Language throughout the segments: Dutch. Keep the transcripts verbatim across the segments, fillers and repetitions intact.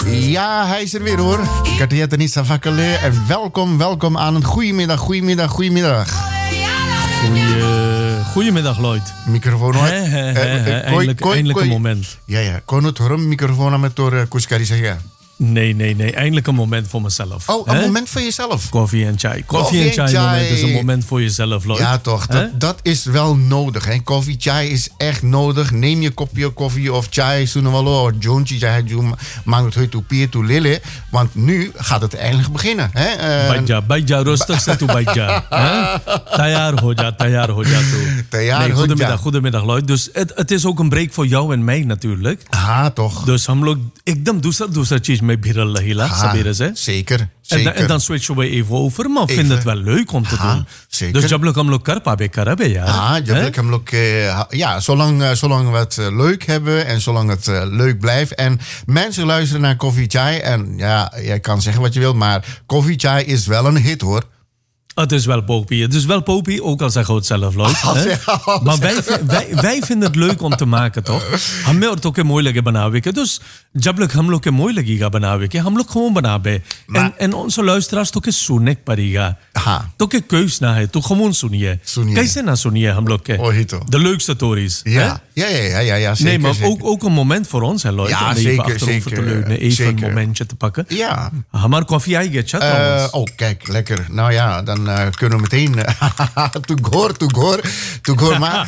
Ja, hij is er weer hoor. Katieta Nissa Vakale. En welkom, welkom aan een goedemiddag, goedemiddag, goedemiddag. Goeie, goedemiddag, Lloyd. Microfoon hoor. He, he, he, he. Eindelijk, eindelijk een moment. Ja, ja. Kon het horen, microfoon met door Kuskari zeggen. Nee, nee, nee. Eindelijk een moment voor mezelf. Oh, een He? moment voor jezelf. Koffie en chai. Koffie en chai moment is een moment voor jezelf, Lloyd. Ja, toch. Dat, dat is wel nodig. Hè. Koffie, chai is echt nodig. Neem je kopje koffie of chai, sunawalo, of jonchi, chai, jum, mango, toe, pier, toe, lille. Want nu gaat het eindelijk beginnen. Hè. Uh, Baja, baja, rustig zet toe, baja. Tayar hoja, tayar hoja toe. Tayar nee, hoja. goedemiddag, goedemiddag, Lloyd. Dus het, het is ook een break voor jou en mij natuurlijk. Ah, toch. Dus हम लोग एकदम दूसरा दूसरा चीज में भिरल रहीला सबेरे से. Zeker. En, da, en dan switchen we even over, maar we vinden het wel leuk om te ha, doen. Zeker. Dus jab log hum log kar pabe karabe yaar. Ja, jab hum log, uh, ja, zolang, uh, zolang we het uh, leuk hebben en zolang het uh, leuk blijft. En mensen luisteren naar Koffie Chai. En ja, jij kan zeggen wat je wilt, maar Koffie Chai is wel een hit hoor. Het is wel popie. Het is wel popie, ook al zeggen we het zelf, Lloyd. Maar wij, wij, wij vinden het leuk om te maken, toch? हमें और तो के मोई लगे बनावे के dus जब लोग हम लोग के मोई लगेगा बनावे के हम लोग gewoon बनावे en en onze luisteraars तो के सुनने पड़ेगा तो के keus ना है तो gewoon सुनिए कैसे ना सुनिए हम लोग के de leukste stories ja ja ja ja ja zeker nee maar zeker. ook ook een moment voor ons hè Lloyd ja, om zeker, even achterover zeker, te leunen even zeker. een momentje te pakken ja हमार koffie आएगी अच्छा uh, oh kijk lekker nou ja dan uh, kunnen we meteen toegoor toegoor toegoor maar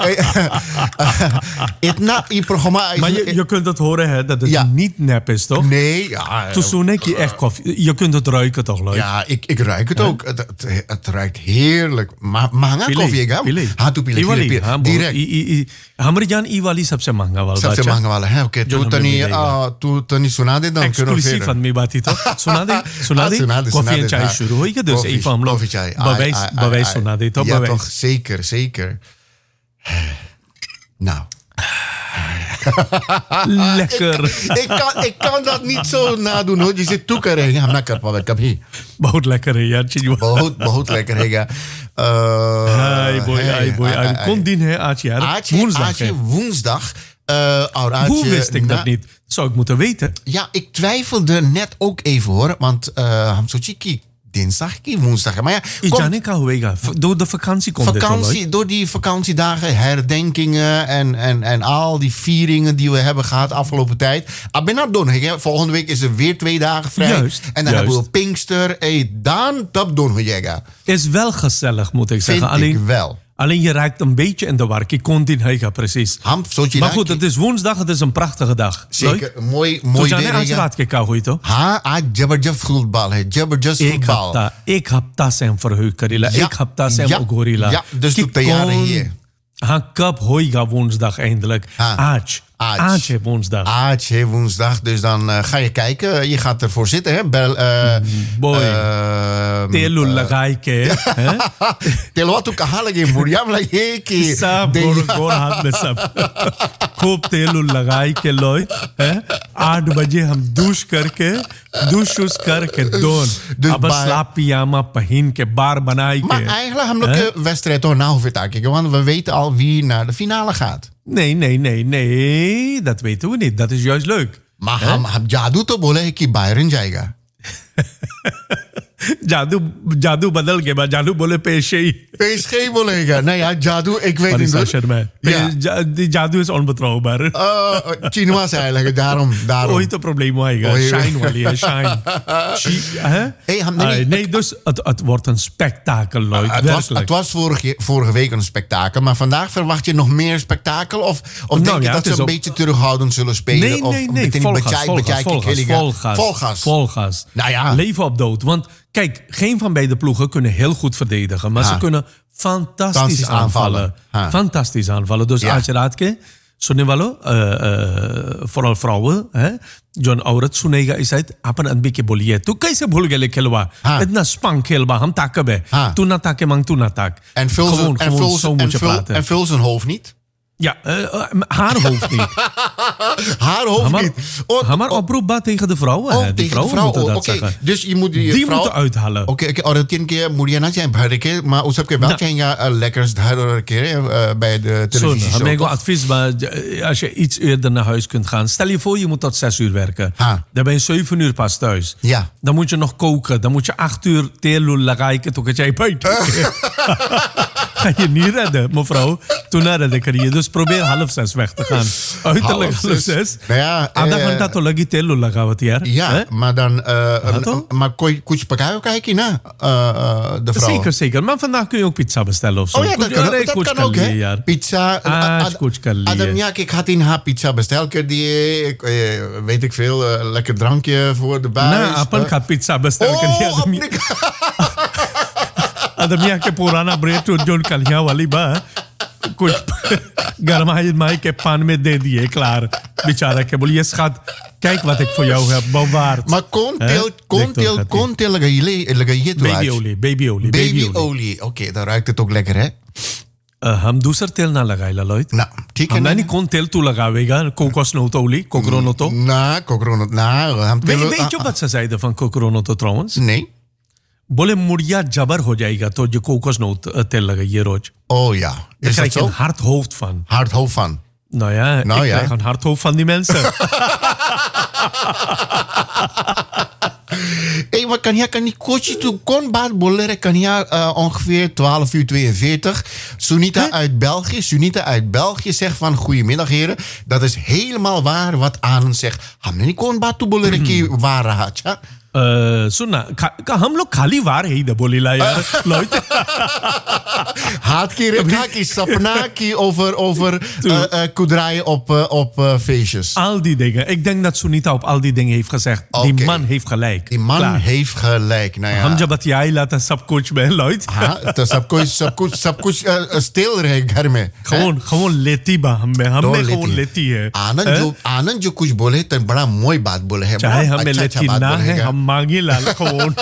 itna i programma maar je, je kunt het horen hè dat het ja. niet nep is toch nee ja toen zoen ik je echt koffie je kunt het ruiken toch Lloyd ja ik ik ruik het ook het, het, het ruikt heerlijk maar mahanga koffie ga हाँ तो पीले पीले पीले direct हमारे जान ई वाली सबसे महंगा वाला सबसे महंगा वाला है ओके तू तनी तू तनी सुना दे dan kunnen we exclusief aan mij बात ही तो सुना दे सुना दे कॉफी एंड चाय शुरू होएगा dus even हम लोग bewijs bewijs सुना दे तो ja toch zeker zeker nou lekker ik, ik, kan, ik kan dat niet zo nadoen hoor je zit toeker है हम ना कर पावे कभी बहुत लेकर है यार चीज बहुत बहुत लेकर है हाय बॉय हाय बॉय कौन दिन है आज यार आज woensdag woensdag uh, hoe wist ik dat niet zou ik moeten weten ja ik twijfelde net ook even hoor want हम सोची कि dinsdag, woensdag. Maar ja, kom, door de vakantie komt vakantie, dit door die vakantiedagen, herdenkingen en, en, en al die vieringen die we hebben gehad afgelopen tijd. Volgende week is er weer twee dagen vrij. Juist, en dan juist. hebben we Pinkster. Hey, dan dat doen we jega. Is wel gezellig, moet ik zeggen. Vind Alleen, ik wel. Alleen je raakt een beetje in de war. Ik kon dit hega precies. Ham, maar goed, het is woensdag, het is een prachtige dag. Zeker, mooi, mooi weer. Toen jij raad gekeken, hoe je toch? Ha, ah, jabberjaf voetbal, hè, jabberjaf voetbal. Ik heb dat zijn verheugd, Karila. Ik heb dat zijn ja, ook gorilla. Ja, dus doe je jaren hier. Ha, kap hoiga woensdag eindelijk. Aach. Aach woensdag. Aach woensdag. Dus dan uh, ga je kijken. Je gaat ervoor zitten, hè? Bel, uh, Boy. Telu lagaike. Telu wat ook halage muriam lage ki. Sab gor gor हाथ में सब. खूब तेल लगाई के लोई. आठ बजे हम दूश करके douche करके दोन. अब slaap pyjama पहन के बार बनाई के. Maar eigenlijk hebben we de wedstrijd toch na hoeven te kijken, want we weten al wie naar de finale gaat. Nee, nee, nee, nee. Dat weten we niet. Dat is juist leuk. Maar हम हम जादू तो बोले कि बायरन जाएगा. जादू जादू बदल के बाद जादू बोले पेशे ही पेश ही बोलेगा नहीं यार जादू एक weet niet hoor die जादू is onbetrouwbaar uh, Chinois eigenlijk daarom daarom ooit een probleem hoor shine wel ja shine hey, nee, nee dus het, het wordt een spektakel Lloyd uh, het, was, het was vorige, vorige week een spektakel maar vandaag verwacht je nog meer spektakel of, of nou, denk je ja, dat ze een ook... beetje terughoudend zullen spelen nee, of nee, nee, vol gas vol gas vol gas vol gas nou ja leven op dood want kijk, geen van beide ploegen kunnen heel goed verdedigen. Maar ha. ze kunnen fantastisch, fantastisch aanvallen. aanvallen. Fantastisch aanvallen. Dus ja. als je raad ke, सुनने वालों vooral vrouwen, hè, जो औरत सुनेगा इस साइड अपन अदमी के बोलिए तू कैसे भूल गए खेलवा इतना स्पंग खेलवा हम ताकब है तू ना ताके mang तू ना ताक en vul zijn en vul zijn en vul zijn hoofd niet Ja, uh, haar hoofd niet. haar hoofd maar, niet. Oh, maar oproepbaar tegen de vrouwen. Oh, Die tegen vrouwen de vrouw. moeten Oh, dat okay. zeggen. Dus je moet die, die vrouw... moeten uithalen. Oké, okay, okay. oh, tien keer moet je na zijn barreke, maar usap ke wel zijn ja lekkers daar keer uh, bij de televisie. Zo, ik advies, maar als je iets eerder naar huis kunt gaan. Stel je voor, je moet tot zes uur werken. Ha. Dan ben je zeven uur pas thuis. Ja. Dan moet je nog koken. Dan moet je acht uur telo lagaken tot jij buiten. Ga je niet redden, mevrouw. Toen redde ik er je. Dus probeer half zes weg te gaan. Uiterlijk half, half zes. Nou ja, Ada uh, kan lagi telo lagawat hier. Ja, eh? maar dan... Uh, maar kon je pakaju kijken na uh, de vrouw? Zeker, zeker. Maar vandaag kun je ook pizza bestellen of zo. Oh ja, dat kan, dat kan ook, hè? Jaar. Pizza... Ah, Adam, ja, ik had in haar pizza besteld. Die, weet ik veel, uh, lekker drankje voor de buis. Nou, Apple gaat pizza bestellen. Oh, Adam, ke purana bread to John Kalia wali ba कुछ गरमाई माई के पान में दे दिए klaar बेचारा के बोलिए schat kijk wat ik voor jou heb bewaard. Maar kon tel kon tel kon tel लगाइए तो babyolie babyolie babyolie oké dan ruikt het ook lekker hè. हम दूसरा तेल ना लगाएला लोहित ना ठीक है ना नहीं कौन तेल तू लगावेगा कोकोनट olie कोकोनट ना कोकोनट ना हम तेल weet je wat ze zeiden van coconut trouwens nee बोले मुड़िया जबर हो जाएगा तो जो कोकोनट तेल लगाइए रोज. Oh ja. Daar krijg je een hard hoofd van. Hard hoofd van? Nou ja, nou ik ja. krijg een hard hoofd van die mensen. Hey, maar kan je kan niet coachen toe kon baat bolleren kan je uh, ongeveer twaalf uur tweeënveertig. Sunita huh? uit België, Sunita uit België zegt van goedemiddag heren. Dat is helemaal waar wat Anand zegt. Hamne niet kon baat toe bolleren ki waar had ja. सुनना हम लोग खाली वार ही बोली ला यार haat की रेखा की सपना की over over uh, uh, koedraaien op uh, op uh, feestjes. Al die dingen. Ik denk dat Sunita op al die dingen heeft gezegd. Okay. Die man heeft gelijk. Die man Klaar. heeft gelijk. Nou ja. हम जब बतियाई लाता सब कुछ में लॉइट. हाँ तो सब कुछ सब कुछ सब कुछ स्टिल रहे घर में. gewoon gewoon लेती बा हम में हम में gewoon लेती है. आनंद जो आनंद जो कुछ बोले तो बड़ा मोई बात बोले है. चाहे हमें लेती ना है हम मांगी लाल gewoon.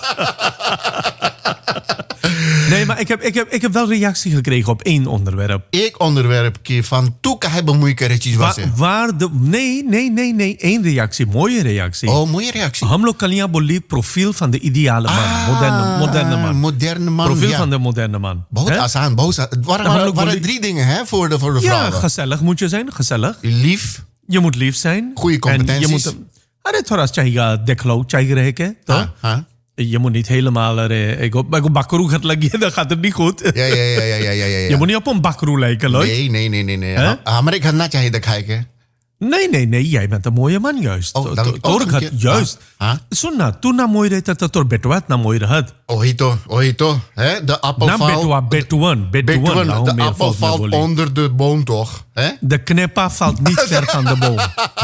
Nee, maar ik heb, ik, heb, ik heb wel reactie gekregen op één onderwerp. Ik onderwerp van toeka hebben moeikeretjes was Wa, waar de nee, nee, nee, nee. Eén reactie. Mooie reactie. Oh, mooie reactie. हम लोग कलियां बोली profiel van de ideale man. Ah, moderne, moderne man. Moderne man, Profiel ja. van de moderne man. बहुत आसान, बहुत आसान. waren, waren, waren drie dingen hè, voor de, voor de vrouwen. Ja, gezellig moet je zijn. Gezellig. Lief. Je moet lief zijn. Goede competenties. En je moet, अरे थोड़ा चाहिए देखलो चाहिए रहे के तो हाँ je moet niet helemaal er ik op ik op bakroe gaat leggen dan gaat het niet goed ja ja ja ja ja ja ja je moet niet op een bakroe lijken loit nee nee nee nee nee हमारे घर ना चाहिए दिखाए के nee nee nee jij bent een mooie man juist oh dan toch gaat juist सुनना तू ना mooi रहता तो तोर बेटवा ना mooi रहत ओही तो ओही तो hè de appel valt betuan betuan betuan de appel valt onder de boom toch hè de kneppa valt niet ver van de boom.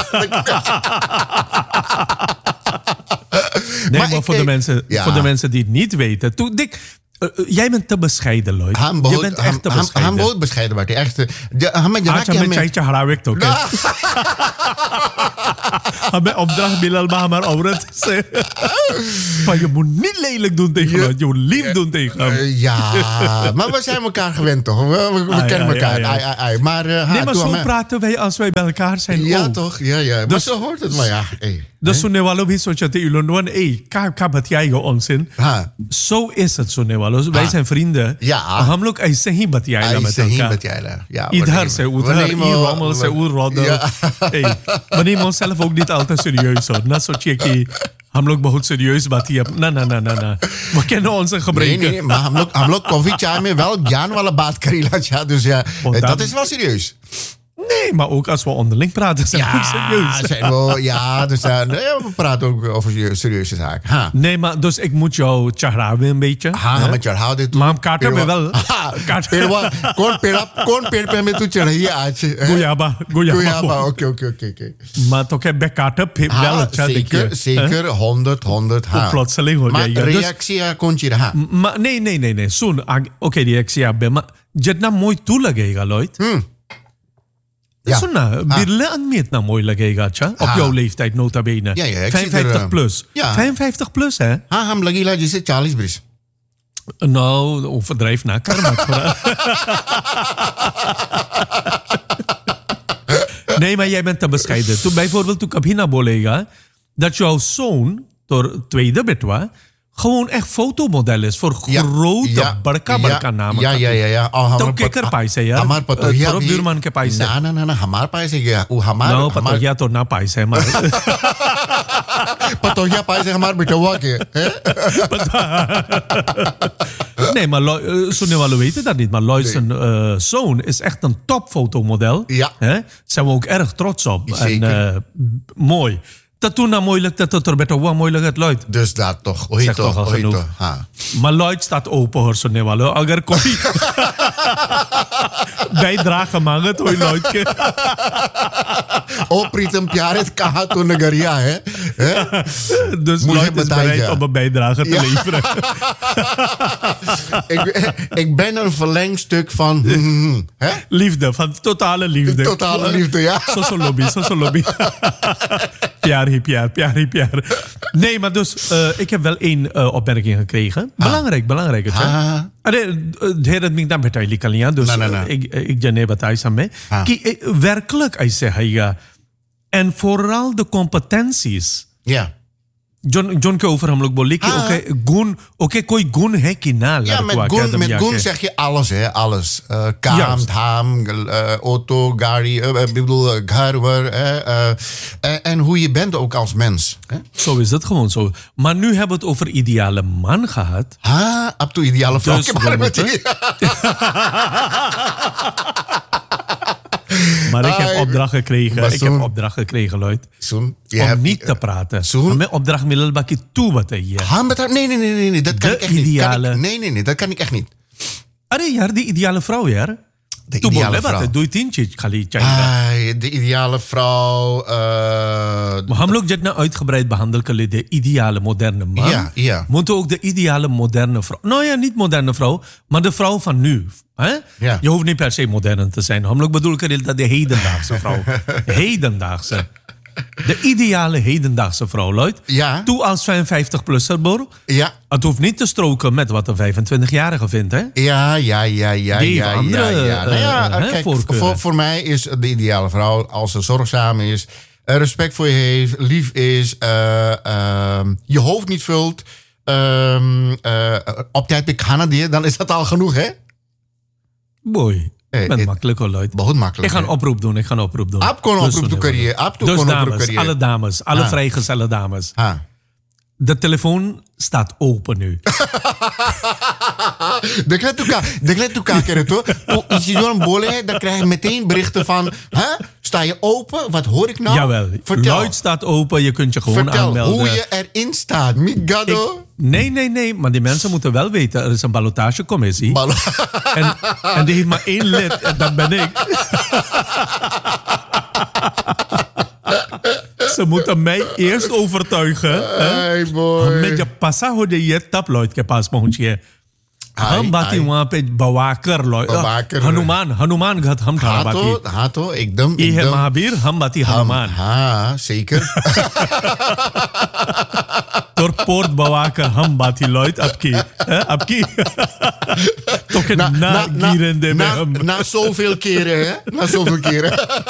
Nee, maar, maar voor, ik, de mensen, ja. voor de mensen die het niet weten. Toen, Dick, uh, jij bent te bescheiden, Lloyd. Je bent echt te bescheiden. Hij wordt bescheiden, maar die echte... Had je met Chaitje Harawik ook, hè? Hame opdracht Bilal Mahamar Auret. Van je moet niet lelijk doen tegen hem. Je moet lief doen tegen hem. Uh, ja, maar we zijn elkaar gewend toch? We, we, we ah, kennen ja, elkaar. Ja, ja. Ai, ai, ai. Maar, uh, nee, maar zo me... praten wij als wij bij elkaar zijn. Ja, ook. toch? Ja, ja. Maar dus, zo hoort het. Maar ja, hey. Dus सुनने वालों भी सोचते हैं लोग ए का का बतियाएगा onzin. Zo is het सुनने वालों. Wij zijn vrienden. Ja. हम लोग ऐसे ही बतियाएगा met elkaar. Ja. Ieder से उधर, ई rommel से उधर roddel. We nemen onszelf ook niet altijd serieus hoor. Na सोचिए कि हम लोग बहुत serieus बाती है. ना ना ना ना ना. We kennen onze gebreken. Nee nee, maar हम लोग हम लोग koffie चाय में wel ज्ञान वाला बात करेला ja. Dus ja, dat is wel serieus. Nee, maar ook als we onderling praten zijn we ja, serieus. Zijn we, ja, dus, uh, nee, we praten ook over serieuze zaken. Ha. Nee, maar dus ik moet jou chahrawen een beetje. Ha, met jou houden. Maar हम काटे में wel. पेड़वा कौन पेड़ा कौन पेड़ पे में तू चढ़ाई आज गुयाबा गुयाबा okay okay okay okay maar toch heb ik kaarten wel अच्छा zeker zeker honderd honderd ha plotseling हो जाएगा maar reactie कौन ची रहा maar nee nee nee nee सुन ओके reactie अब maar जितना मोई तू लगेगा Lloyd Ja. Zo na, Birle aan me het nou mooi लगेगा, अच्छा? Op jouw leeftijd, nota bene. Ja, ja, vijfenvijftig er, plus. Ja. vijfenvijftig plus, hè? हाँ, हम लगेगा जैसे चालीस बरिस. Nou, overdrijf na, karma. Nee, maar jij bent te bescheiden. Toen bijvoorbeeld, toen Kabina bolega, dat jouw zoon, door tweede betwa, gewoon echt fotomodel is voor Ja, grote ja, barka barka namen. Ja, ja, ja, ja. Oh, तो केकर पाइसे यार हमार पतोहिया थोड़ा भी बिरमान के पाइसे ना ना ना ना हमार पाइसे गया वो हमार ना हमार पतोहिया तो ना पाइसे हमारे पतोहिया पाइसे हमार बिटवा के हैं? Nee, maar Lo- sunnne walu weten dat niet. Maar Lloyd zijn uh, zoon is echt een topfotomodel. Ja. Hè? Zijn we ook erg trots op. Zeker. En uh, mooi. Dat toen nou moeilijk, dat het er beter wel moeilijk het Lloyd. Dus dat toch, oei Zeg toch, toch al oei genoeg. toch. Ha. Maar Lloyd staat open hoor, sunnne walu. Agar koi bijdrage मांगत हो Lloyd के ओ प्रीतम प्यारे कहा तो नगरिया है हैं? Dus Moet je Lloyd is betalen, bereid ja. om een bijdrage te Ja. leveren. ik, ik ben een verlengstuk van hm, hm, hm, hè? Liefde, van totale liefde. Totale liefde, ja. Zo zo lobby, zo zo lobby. Piar hi piar, piar hi piar. Nee, maar dus, uh, ik heb wel één uh, opmerking gekregen. Belangrijk, belangrijk. Het, Ah. अरे ढेर आदमी एकदम भेटाइली कलियां dus ना, ना, ना. ik ik जने बताई समय हाँ. कि eh, werkelijk ऐसे हैगा en vooral de competenties Ja. Zone zone के ऊपर हम लोग बोले कि हाँ. ओके गुण ओके कोई गुण है कि ना Ja, met लड़कों के Goen, आदमी met आके. Goen zeg je alles, hè? Alles. Uh, kaam, Juist. dhaam, uh, auto, gari, uh, ik bedoel, uh, garwer. Uh, uh, en, en hoe je bent ook als mens. Hè? Zo is het gewoon zo. Maar nu hebben we het over ideale man gehad. Ha, up to ideale vrouw. Dus Ik heb we maar met moeten- die- Maar ik heb Ai, opdracht gekregen. maar Ik heb zo'n- opdracht gekregen, Lloyd. Zoen, je Om hebt- niet te praten. Zoen? Om mijn opdracht middel baki toe wat hier. Ha, met haar? Nee, nee, nee, nee, nee, dat kan De ik echt niet. Kan ideale- ik, nee, nee, nee, dat kan ik echt niet. अरे यार die ideale vrouw यार. De तू ideale बोल vrouw. बात दो तीन चीज खाली चाहिए. Ai, de ideale vrouw. Uh, Maar हम लोग जितना uitgebreid behandeld kunnen de ideale moderne man. Ja, ja. Moeten ook de ideale moderne vrouw. Nou ja, niet moderne vrouw, maar de vrouw van nu. Hè? Ja. Je hoeft niet per se modern te zijn. हम लोग bedoel ik dat de hedendaagse vrouw. hedendaagse. De ideale hedendaagse vrouw, Lloyd. Ja. Toe als vijfenvijftig-plusser, Bor. ja, Het hoeft niet te stroken met wat een vijfentwintig-jarige vindt, hè? ja, ja, ja, ja, Die ja, heeft andere, ja, ja. Nou ja, eh, hè, kijk, voorkeuren. voor, voor mij is de ideale vrouw als ze zorgzaam is, eh, respect voor je heeft, lief is, eh, ehm, je hoofd niet vult, ehm, eh, op tijd bij खाना दिए, dan is dat al genoeg, hè? Boy. Eh, Ik ben eh, makkelijk hoor, Lloyd. बहुत makkelijk. Ik ga een hè? oproep doen, ik ga een oproep doen. आप कौन Dus oproep zo toe nemen we. करिए? आप तो Dus कौन oproep dames, करिए? alle dames, alle Ah. vrijgezelle dames. हाँ. De telefoon staat open nu. देख ले तू क्या देख ले तू क्या कह रहे तो तो इसी जो हम बोले हैं dan krijg je meteen berichten van hè sta je open wat hoor ik nou Jawel, vertel Lloyd staat open, je kunt je gewoon vertel aanmelden. hoe je erin staat migado Ik- nee, nee, nee, maar die mensen moeten wel weten, er is een ballotagecommissie. Bal- en, en die heeft maar één lid, en dat ben ik. Ze moeten mij eerst overtuigen. hè? Hey boy Met je passa हो जाइए तब लॉयड के पास पहुंचिए आई- हम बाकी आई। वहां पे बवाकर लॉयड बवाकर। हनुमान हनुमान घत हम ठा हाँ बाकी तो हाँ तो एकदम ये है एकदम महावीर हम बाती हम- हनुमान हाँ zeker तोर पोर्ट बवाकर हम बाती लॉयड अब की hè, अब की तो के ना, na, na, गिरंदे में na, हम na zoveel keren hè na zoveel keren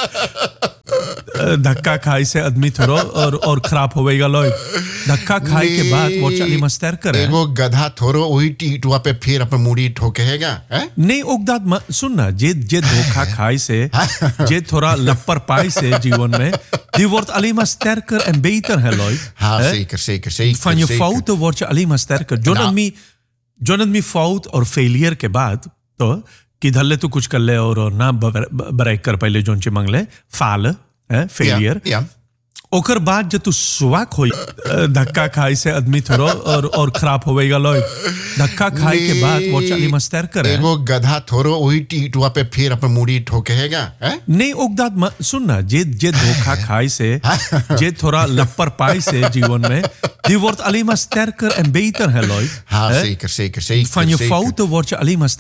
धक्का खाई से आदमी थोड़ा और और खराब होएगा लॉयड धक्का खाई के बाद वो चाली मस्तर करे एगो गधा थोरो वही टीटुआ पे फिर अपने मुड़ी ठोकेगा हैं नहीं ओकदात म- सुन ना जे जे धोखा खाई से जे थोड़ा लप्पर पाई से जीवन में die wordt alleen maar sterker en beter hè Lloyd हाँ Hè? zeker zeker zeker van je zeker. fouten word je alleen maar sterker जो Nou. आदमी जो आदमी फाउट और फेलियर के बाद तो किधर ले तू कुछ कर ले और ना ब्रेक कर पहले जोन चे मंगले फाल है फेलियर ja, ja. ओकर बाद जब तू स्वाक हो धक्का खाई से आदमी थोड़ा और और खराब होएगा लॉयड धक्का खाई के बाद वो चाली में sterker है एगो गधा थोरो वही टीटुआ पे फिर अपने मुड़ी ठोकेगा हैं नहीं ओकदात म- सुन ना जे जे धोखा खाई से जे थोड़ा लप्पर पाई से जीवन में die wordt alleen maar sterker en beter hè Lloyd हाँ Hè? zeker zeker zeker van je zeker. fouten word je alleen maar